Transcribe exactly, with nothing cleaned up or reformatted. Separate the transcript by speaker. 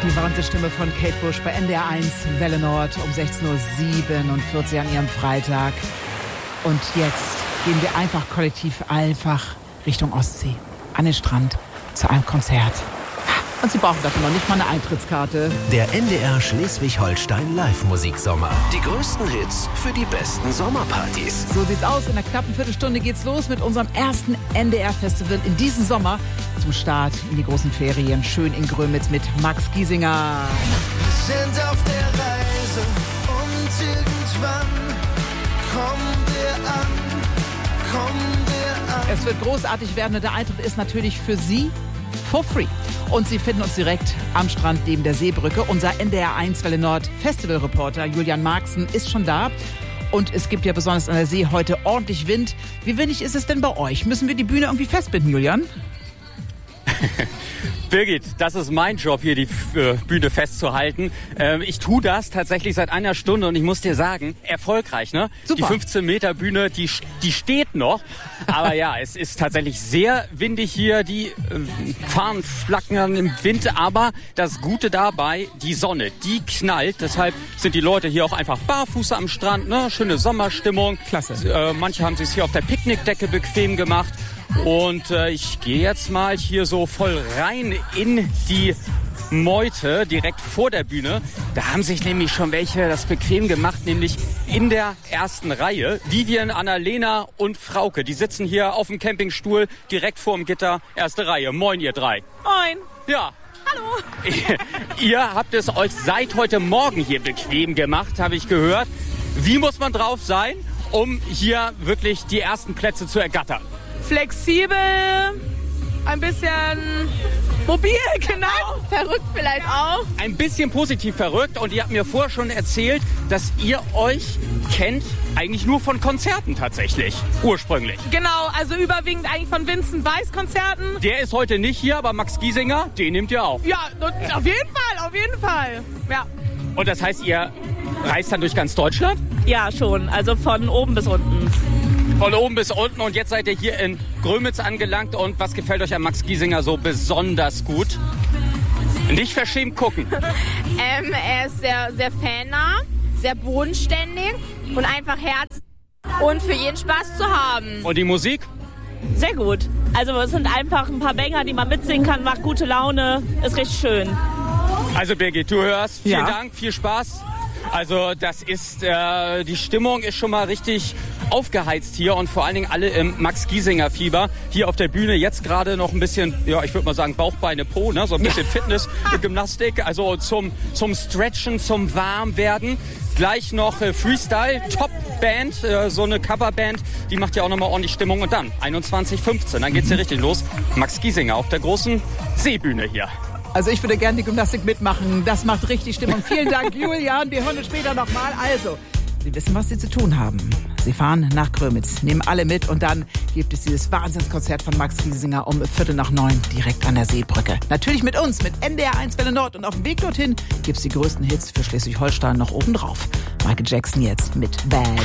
Speaker 1: Die Wahnsinnsstimme von Kate Bush bei N D R eins Welle Nord um sechzehn Uhr siebenundvierzig an ihrem Freitag. Und jetzt gehen wir einfach kollektiv einfach Richtung Ostsee, an den Strand, zu einem Konzert. Und Sie brauchen dafür noch nicht mal eine Eintrittskarte.
Speaker 2: Der N D R Schleswig-Holstein Live-Musiksommer. Die größten Hits für die besten Sommerpartys.
Speaker 1: So sieht's aus. In einer knappen Viertelstunde geht's los mit unserem ersten N D R-Festival in diesem Sommer. Zum Start in die großen Ferien. Schön in Grömitz mit Max Giesinger.
Speaker 3: Wir sind auf der Reise und irgendwann kommen wir an, kommen wir an.
Speaker 1: Es wird großartig werden und der Eintritt ist natürlich für Sie for free. Und Sie finden uns direkt am Strand neben der Seebrücke. Unser N D R eins Welle Nord Festivalreporter Julian Marxen ist schon da. Und es gibt ja besonders an der See heute ordentlich Wind. Wie windig ist es denn bei euch? Müssen wir die Bühne irgendwie festbinden, Julian?
Speaker 4: Birgit, das ist mein Job, hier die äh, Bühne festzuhalten. Ähm, ich tue das tatsächlich seit einer Stunde und ich muss dir sagen, erfolgreich, ne?
Speaker 1: Super.
Speaker 4: Die fünfzehn Meter Bühne, die, die steht noch. Aber ja, es ist tatsächlich sehr windig hier. Die äh, Fahnen flackern im Wind. Aber das Gute dabei, die Sonne, die knallt. Deshalb sind die Leute hier auch einfach barfuß am Strand, ne? Schöne Sommerstimmung.
Speaker 1: Klasse.
Speaker 4: Äh, manche haben sich hier auf der Picknickdecke bequem gemacht. Und äh, ich gehe jetzt mal hier so voll rein in die Meute, direkt vor der Bühne. Da haben sich nämlich schon welche das bequem gemacht, nämlich in der ersten Reihe. Vivian, Annalena und Frauke, die sitzen hier auf dem Campingstuhl direkt vorm Gitter, erste Reihe. Moin, ihr drei.
Speaker 5: Moin.
Speaker 4: Ja.
Speaker 5: Hallo.
Speaker 4: Ihr habt es euch seit heute Morgen hier bequem gemacht, habe ich gehört. Wie muss man drauf sein, um hier wirklich die ersten Plätze zu ergattern?
Speaker 5: Flexibel, ein bisschen mobil, genau. Verrückt vielleicht auch.
Speaker 4: Ein bisschen positiv verrückt und ihr habt mir vorher schon erzählt, dass ihr euch kennt eigentlich nur von Konzerten tatsächlich, ursprünglich.
Speaker 5: Genau, also überwiegend eigentlich von Vincent Weiss Konzerten.
Speaker 4: Der ist heute nicht hier, aber Max Giesinger, den nehmt ihr auch.
Speaker 5: Ja, auf jeden Fall, auf jeden Fall. Ja.
Speaker 4: Und das heißt, ihr reist dann durch ganz Deutschland?
Speaker 5: Ja, schon, also von oben bis unten.
Speaker 4: Von oben bis unten und jetzt seid ihr hier in Grömitz angelangt und was gefällt euch an Max Giesinger so besonders gut? Nicht verschämt gucken.
Speaker 6: ähm, er ist sehr, sehr fannah, sehr bodenständig und einfach Herz und für jeden Spaß zu haben.
Speaker 4: Und die Musik?
Speaker 5: Sehr gut. Also es sind einfach ein paar Banger, die man mitsingen kann, macht gute Laune, ist richtig schön.
Speaker 4: Also Birgit, du hörst, vielen
Speaker 1: Ja.
Speaker 4: Dank, viel Spaß. Also das ist, äh, die Stimmung ist schon mal richtig aufgeheizt hier und vor allen Dingen alle im Max-Giesinger-Fieber. Hier auf der Bühne jetzt gerade noch ein bisschen, ja, ich würde mal sagen Bauch, Beine, Po, ne? So ein bisschen Fitness, Gymnastik, also zum, zum Stretchen, zum Warmwerden. Gleich noch äh, Freestyle, Top-Band, äh, so eine Coverband, die macht ja auch nochmal ordentlich Stimmung. Und dann einundzwanzig fünfzehn, dann geht's hier richtig los. Max Giesinger auf der großen Seebühne hier.
Speaker 1: Also ich würde gerne die Gymnastik mitmachen. Das macht richtig Stimmung. Vielen Dank, Julian. Wir hören uns später nochmal. Also, Sie wissen, was Sie zu tun haben. Sie fahren nach Grömitz, nehmen alle mit und dann gibt es dieses Wahnsinnskonzert von Max Giesinger um Viertel nach neun direkt an der Seebrücke. Natürlich mit uns, mit N D R eins Welle Nord. Und auf dem Weg dorthin gibt es die größten Hits für Schleswig-Holstein noch obendrauf. Michael Jackson jetzt mit Bad.